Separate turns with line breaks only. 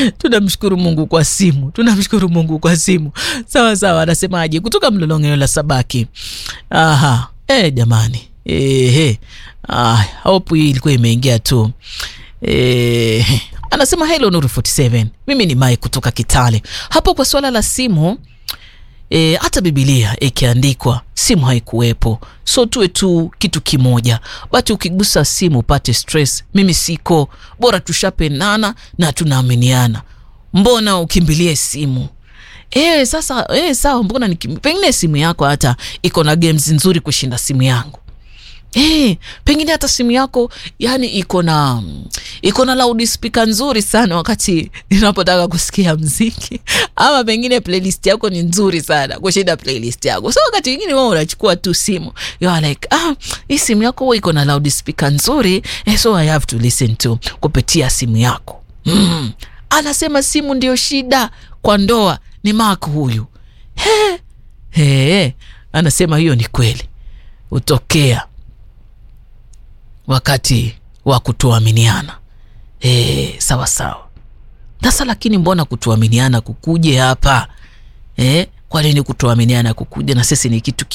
Tunamshukuru Mungu kwa simu. Tunamshukuru Mungu kwa simu. Sawa sawa, anasemaje kutoka Mlolongo la Sabaki. Aha. Jamani. Hope hii ilikuwa imeingia tu. Anasema hello Nuru 47. Mimi ni Mai kutoka Kitale. Hapo kwa swala la simu, hata Biblia ikiandikwa simu haikuwepo. So tuwe tu kitu kimoja. But ukigusa simu upate stress. Mimi siko, bora tushapendana na tunaaminiana. Mbona ukimbilie simu? Sasa sawa, mbona pengine simu yako hata iko na games nzuri kushinda simu yangu. Pengine hata simu yako yani iko na loudspeaker nzuri sana wakati ninapotaka kusikia muziki, ama pengine playlist yako ni nzuri sana kushinda playlist yako. So wakati mwingine wewe unachukua tu simu, you are like hii simu yako iko na loudspeaker nzuri, so I have to listen to kupitia simu yako. Anasema simu ndio shida kwa ndoa. Ni Mark huyu. Anasema hiyo ni kweli, utokea wakati wa kutuaminiana. Sawa sawa. Sasa lakini mbona kutuaminiana kukuje hapa? Kwa nini kutuaminiana kukuje na sisi ni kitu